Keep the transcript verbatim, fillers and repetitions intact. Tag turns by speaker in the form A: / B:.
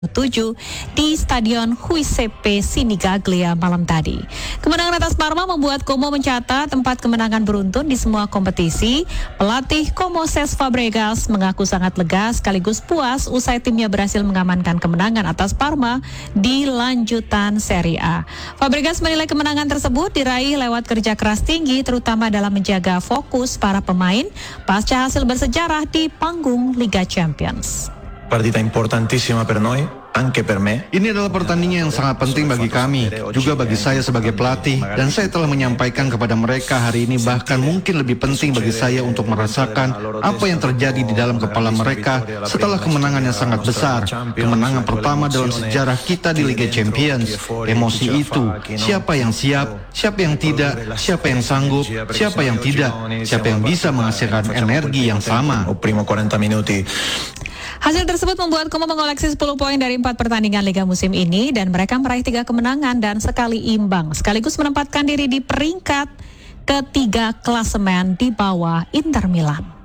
A: tujuh di Stadion Giuseppe Sinigaglia malam tadi. Kemenangan atas Parma membuat Como mencatat tempat kemenangan beruntun di semua kompetisi. Pelatih Como Cesc Fabregas mengaku sangat lega sekaligus puas usai timnya berhasil mengamankan kemenangan atas Parma di lanjutan Serie A. Fabregas menilai kemenangan tersebut diraih lewat kerja keras tinggi terutama dalam menjaga fokus para pemain pasca hasil bersejarah di panggung Liga Champions.
B: Partita importantissima per noi, anche per me.
C: Ini adalah pertandingan yang sangat penting bagi kami, juga bagi saya sebagai pelatih, dan saya telah menyampaikan kepada mereka hari ini bahkan mungkin lebih penting bagi saya untuk merasakan apa yang terjadi di dalam kepala mereka setelah kemenangan yang sangat besar, kemenangan pertama dalam sejarah kita di Liga Champions. Emosi itu, siapa yang siap, siapa yang tidak, siapa yang sanggup, siapa yang tidak, siapa yang bisa menghasilkan energi yang sama.
B: Primo quaranta minuti.
A: Hasil tersebut membuat Como mengoleksi sepuluh poin dari empat pertandingan Liga musim ini dan mereka meraih tiga kemenangan dan sekali imbang, sekaligus menempatkan diri di peringkat ketiga klasemen di bawah Inter Milan.